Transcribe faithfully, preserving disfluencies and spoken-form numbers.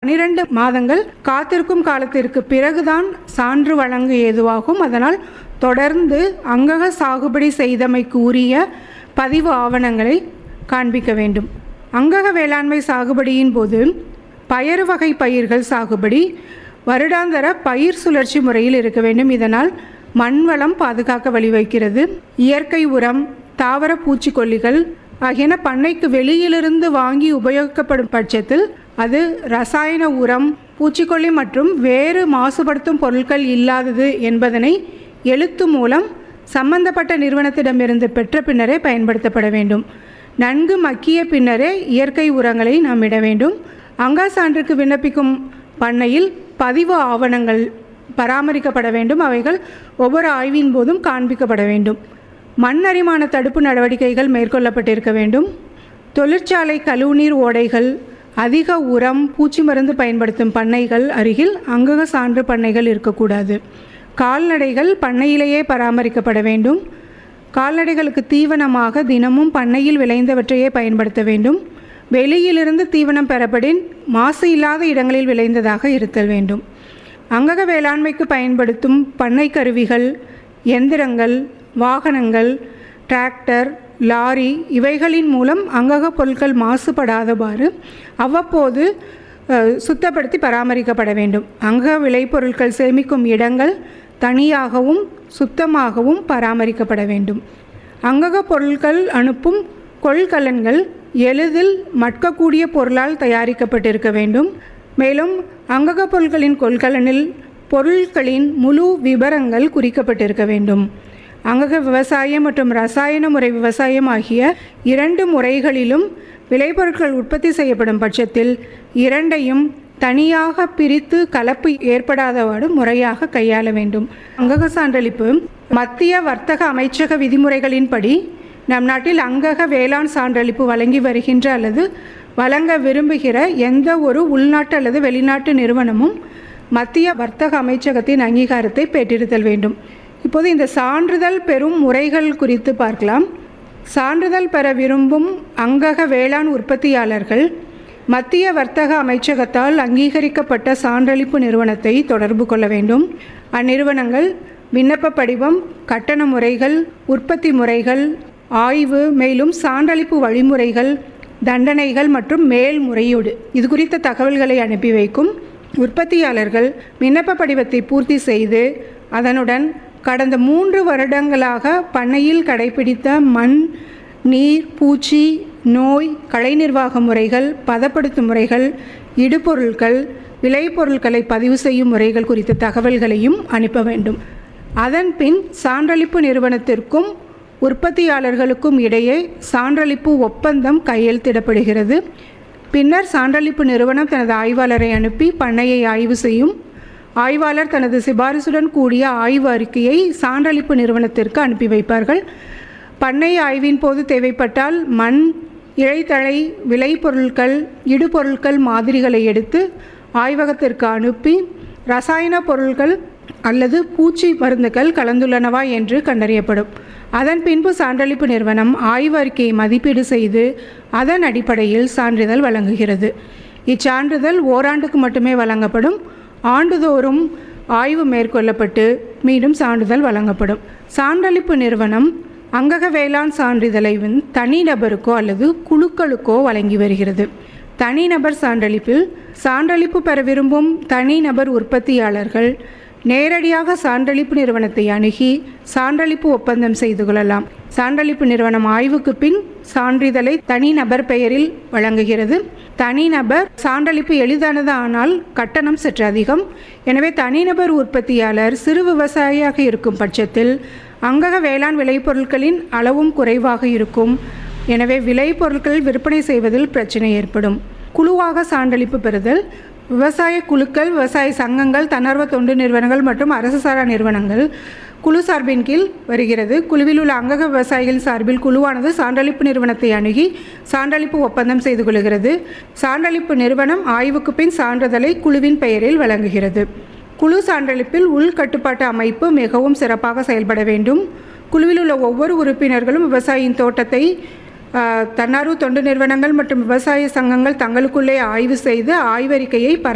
பன்னிரண்டு மாதங்கள் காத்திருக்கும் காலத்திற்கு பிறகுதான் சான்று வழங்க ஏதுவாகும். அதனால் தொடர்ந்து அங்கக சாகுபடி செய்தமைக்கு உரிய பதிவு ஆவணங்களை காண்பிக்க வேண்டும். அங்கக வேளாண்மை சாகுபடியின் போது பயறு வகை பயிர்கள் சாகுபடி வருடாந்தர பயிர் சுழற்சி முறையில் இருக்க வேண்டும். இதனால் மண் வளம் பாதுகாக்க வழிவகுக்கிறது. இயற்கை உரம், தாவர பூச்சிக்கொல்லிகள் ஆகியன பண்ணைக்கு வெளியிலிருந்து வாங்கி உபயோகிக்கப்படும் பட்சத்தில் அது ரசாயன உரம், பூச்சிக்கொல்லி மற்றும் வேறு மாசுபடுத்தும் பொருட்கள் இல்லாதது என்பதனை எழுத்து மூலம் சம்பந்தப்பட்ட நிறுவனத்திடமிருந்து பெற்ற பின்னரே பயன்படுத்தப்பட வேண்டும். நன்கு மக்கிய பின்னரே இயற்கை உரங்களை நாம் இட வேண்டும். அங்கக சான்றுக்கு விண்ணப்பிக்கும் பண்ணையில் பதிவு ஆவணங்கள் பராமரிக்கப்பட வேண்டும். அவைகள் ஒவ்வொரு ஆய்வின் போதும் காண்பிக்கப்பட வேண்டும். மண் அரிமான தடுப்பு நடவடிக்கைகள் மேற்கொள்ளப்பட்டிருக்க வேண்டும். தொழிற்சாலை கழிவுநீர் ஓடைகள், அதிக உரம், பூச்சி மருந்து பயன்படுத்தும் பண்ணைகள் அருகில் அங்கக சான்று பண்ணைகள் இருக்கக்கூடாது. கால்நடைகள் பண்ணையிலேயே பராமரிக்கப்பட வேண்டும். கால்நடைகளுக்கு தீவனமாக தினமும் பண்ணையில் விளைந்தவற்றையே பயன்படுத்த வேண்டும். வெளியிலிருந்து தீவனம் பெறப்படின் மாசு இல்லாத இடங்களில் விளைந்ததாக இருத்தல் வேண்டும். அங்கக வேளாண்மைக்கு பயன்படுத்தும் பண்ணை கருவிகள், எந்திரங்கள், வாகனங்கள், டிராக்டர், லாரி இவைகளின் மூலம் அங்கக பொருட்கள் மாசுபடாதவாறு அவ்வப்போது சுத்தப்படுத்தி பராமரிக்கப்பட வேண்டும். அங்கக விளைபொருட்கள் சேமிக்கும் இடங்கள் தனியாகவும் சுத்தமாகவும் பராமரிக்கப்பட வேண்டும். அங்கக பொருட்கள் அனுப்பும் கொள்கலன்கள் எளிதில் மட்கக்கூடிய பொருளால் தயாரிக்கப்பட்டிருக்க வேண்டும். மேலும் அங்கக பொருட்களின் கொள்கலனில் பொருட்களின் முழு விபரங்கள் குறிக்கப்பட்டிருக்க வேண்டும். அங்கக விவசாயம் மற்றும் ரசாயன முறை விவசாயம் ஆகிய இரண்டு முறைகளிலும் விளைபொருட்கள் உற்பத்தி செய்யப்படும் பட்சத்தில் இரண்டையும் தனியாக பிரித்து கலப்பு ஏற்படாதவாறு முறையாக கையாள வேண்டும். அங்கக சான்றளிப்பு மத்திய வர்த்தக அமைச்சக விதிமுறைகளின்படி நம் நாட்டில் அங்கக வேளாண் சான்றளிப்பு வழங்கி வருகின்ற அல்லது வழங்க விரும்புகிற எந்த ஒரு உள்நாட்டு அல்லது வெளிநாட்டு நிறுவனமும் மத்திய வர்த்தக அமைச்சகத்தின் அங்கீகாரத்தை பெற்றிருத்தல் வேண்டும். இப்போது இந்த சான்றிதழ் பெறும் முறைகள் குறித்து பார்க்கலாம். சான்றிதழ் பெற விரும்பும் அங்கக வேளாண் உற்பத்தியாளர்கள் மத்திய வர்த்தக அமைச்சகத்தால் அங்கீகரிக்கப்பட்ட சான்றளிப்பு நிறுவனத்தை தொடர்பு கொள்ள வேண்டும். அந்நிறுவனங்கள் விண்ணப்ப படிவம், கட்டண முறைகள், உற்பத்தி முறைகள், ஆய்வு, மேலும் சான்றளிப்பு வழிமுறைகள், தண்டனைகள் மற்றும் மேல்முறையீடு இது குறித்த தகவல்களை அனுப்பி வைக்கும். உற்பத்தியாளர்கள் விண்ணப்ப படிவத்தை பூர்த்தி செய்து அதனுடன் கடந்த மூன்று வருடங்களாக பண்ணையில் கடைபிடித்த மண், நீர், பூச்சி, நோய், கலை நிர்வாக முறைகள், பதப்படுத்தும் முறைகள், இடுபொருட்கள், விளைபொருட்களை பதிவு செய்யும் முறைகள் குறித்த தகவல்களையும் அனுப்ப வேண்டும். அதன் பின் சான்றளிப்பு நிறுவனத்திற்கும் உற்பத்தியாளர்களுக்கும் இடையே சான்றளிப்பு ஒப்பந்தம் கையெழுத்திடப்படுகிறது. பின்னர் சான்றளிப்பு நிறுவனம் தனது ஆய்வாளரை அனுப்பி பண்ணையை ஆய்வு செய்யும். ஆய்வாளர் தனது சிபாரிசுடன் கூடிய ஆய்வு அறிக்கையை சான்றளிப்பு நிறுவனத்திற்கு அனுப்பி வைப்பார்கள். பண்ணை ஆய்வின் போது தேவைப்பட்டால் மண், இழைத்தழை, விளைபொருட்கள், இடுபொருட்கள் மாதிரிகளை எடுத்து ஆய்வகத்திற்கு அனுப்பி ரசாயன பொருட்கள் அல்லது பூச்சி மருந்துகள் கலந்துள்ளனவா என்று கண்டறியப்படும். அதன் பின்பு சான்றளிப்பு நிறுவனம் ஆய்வு அறிக்கையை மதிப்பீடு செய்து அதன் அடிப்படையில் சான்றிதழ் வழங்குகிறது. இச்சான்றிதழ் ஓராண்டுக்கு மட்டுமே வழங்கப்படும். ஆண்டுதோறும் ஆய்வு மேற்கொள்ளப்பட்டு மீண்டும் சான்றிதழ் வழங்கப்படும். சான்றளிப்பு நிறுவனம் அங்கக வேளாண் சான்றிதழை தனிநபருக்கோ அல்லது குழுக்களுக்கோ வழங்கி வருகிறது. தனிநபர் சான்றளிப்பில் சான்றளிப்பு பெற விரும்பும் தனிநபர் உற்பத்தியாளர்கள் நேரடியாக சான்றளிப்பு நிறுவனத்தை அணுகி சான்றளிப்பு ஒப்பந்தம் செய்து கொள்ளலாம். சான்றளிப்பு நிறுவனம் ஆய்வுக்கு பின் சான்றிதழை தனிநபர் பெயரில் வழங்குகிறது. தனிநபர் சான்றளிப்பு எளிதானது, ஆனால் கட்டணம் சற்று அதிகம். எனவே தனிநபர் உற்பத்தியாளர் சிறு விவசாயியாக இருக்கும் பட்சத்தில் அங்கக வேளாண் விளைபொருட்களின் அளவும் குறைவாக இருக்கும். எனவே விளைபொருட்கள் விற்பனை செய்வதில் பிரச்சனை ஏற்படும். குழுவாக சான்றளிப்பு பெறுதல் விவசாய குழுக்கள், விவசாய சங்கங்கள், தன்னார்வ தொண்டு நிறுவனங்கள் மற்றும் அரசு சாரா நிறுவனங்கள் குழு சார்பின் கீழ் வருகிறது. குழுவில் உள்ள அங்கக விவசாயிகள் சார்பில் குழுவானது சான்றளிப்பு நிறுவனத்தை அணுகி சான்றளிப்பு ஒப்பந்தம் செய்து கொள்கிறது. சான்றளிப்பு நிறுவனம் ஆய்வுக்கு பின் சான்றிதழை குழுவின் பெயரில் வழங்குகிறது. குழு சான்றளிப்பில் உள்கட்டுப்பாட்டு அமைப்பு மிகவும் சிறப்பாக செயல்பட வேண்டும். குழுவில் உள்ள ஒவ்வொரு உறுப்பினர்களும் விவசாயியின் தோட்டத்தை தன்னார்வ தொண்டு நிறுவனங்கள் மற்றும் விவசாய சங்கங்கள் தங்களுக்குள்ளே ஆய்வு செய்து ஆய்வறிக்கையை பரா